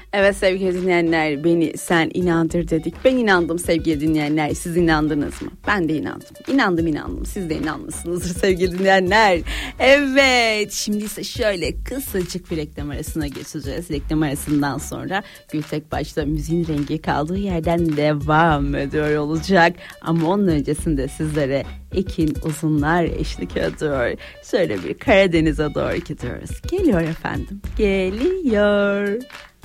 Evet sevgili dinleyenler, beni sen inandır dedik. Ben inandım sevgili dinleyenler. Siz inandınız mı? Ben de inandım. İnandım. Siz de inanmışsınızdır sevgili dinleyenler. Evet, şimdi ise şöyle kısacık bir reklam arasına geçeceğiz. Reklam arasından sonra Gültek başta müziğin rengi kaldığı yerden devam ediyor olacak. Ama onun öncesinde sizlere Ekin Uzunlar eşlik ediyor. Şöyle bir Karadeniz'e doğru gidiyoruz. Geliyor efendim. Geliyor.